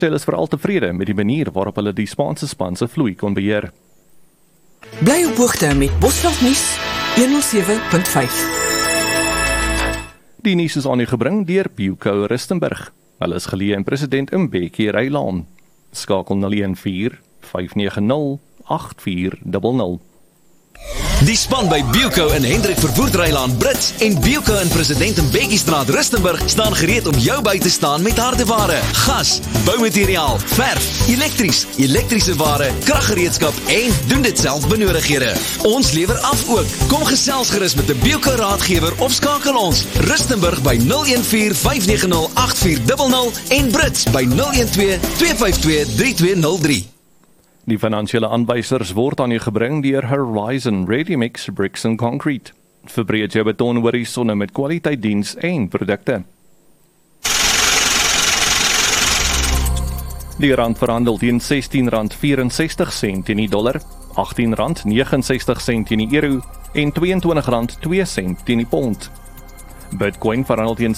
Hulle is veral tevrede met die manier waarop hulle die Spaanse span se vloei kon beheer. Bly op hoogte met Bosveld nuus 107.5. Die nuus is aan u gebring deur Bilco Rustenburg. Hulle is geleë in President Mbeki Rylaan. Skakel 014 590 8400. Die span by Bilco in Hendrik Verwoerd Rylaan Brits en Bilco in President Mbeki Straat Rustenburg staan gereed om jou by te staan met hardeware, gas, boumateriaal, verf, elektrische ware, kraggereedskap en doen dit self benodighede. Ons lewer af ook. Kom gesels gerus met 'n Bilco raadgewer of skakel ons Rustenburg by 014 590 8400 en Brits by 012 252 3203. Die finansiële aanwysers word aan u gebring deur Horizon Ready Mix Bricks and Concrete. Verbreed jou beton horisonne met kwaliteit diens en produkte. Die rand verhandel teen R16.64 teen die dollar, R18.69 teen die euro en R22.02 teen die pond. Bitcoin verhandel teen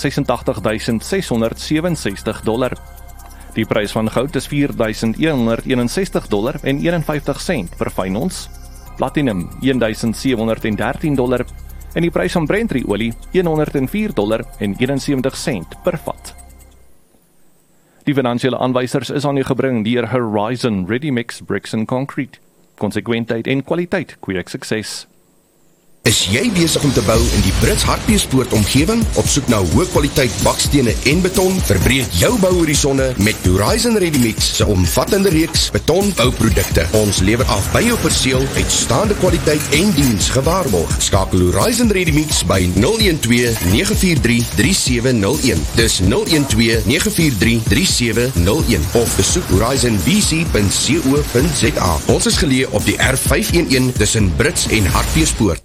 $86,667. Die prys van goud is $4,161 en 51 sent per fyn ons. Platinum $1,713 en die prys van Brent-olie $104 en 71 sent per vat. Die finansiële aanwysers is aan u gebring deur Horizon Ready Mix Bricks and Concrete. Konsekwentheid en kwaliteit kweek sukses. Is jy besig om te bou in die Brits Hartbeespoort omgewing? Op soek na hoë kwaliteit bakstene en beton? Verbreek jou bouhorisonne met Horizon Ready Mix se omvattende reeks betonbouprodukte. Ons lewer af by jou perseel uitstaande kwaliteit en diens gewaarborg. Skakel Horizon Ready Mix by 012 943 3701. Dis 012 943 3701 of besoek horizonbc.co.za. Ons is geleë op die R511 tussen Brits en Hartbeespoort.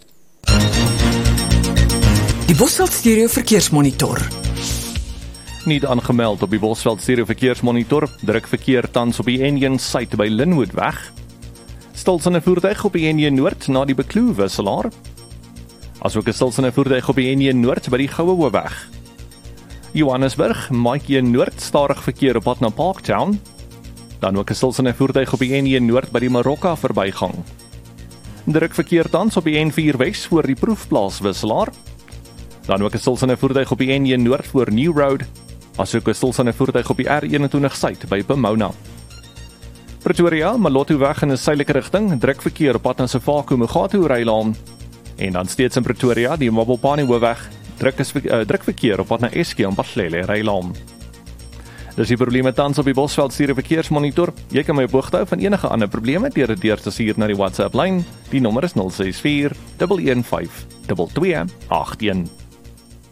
Die Bosveld Stereo Verkeersmonitor. Nie aangemeld op die Bosveld Stereo Verkeersmonitor, druk verkeer tans op die N1 Suid by Linwoodweg. Stilsende voertuig op die N1 Noord na die Bekloo wisselaar. Asook 'n stilsende voertuig op die N1 Noord by die Goue Hoofweg. Johannesburg, Maatjie Noord, stadig verkeer op pad na Parktown. Dan ook 'n stilsende voertuig op die N1 Noord by die Marokka verbygang. Druk verkeer tans op die N4 Wes voor die Proefplaas wisselaar. Dan ook 'n stilsende voertuig op die N1 Noord voor New Road, asook 'n stilsende voertuig op die R21 Suid by Pomona. Pretoria, Malotoweg in 'n suidelike rigting, druk verkeer op pad na Sefako Mogatu Rylaan. En dan steeds in Pretoria, die Mabopane Hoofweg, druk verkeer op pad na Eske en Batlele Rylaan. Dis die probleme tans op die Bosveld Stereo Verkeersmonitor. Jy kan my op hoogte hou van enige ander probleme deur dit deur te stuur na die WhatsApp lyn. Die nommer is 064 115 2281.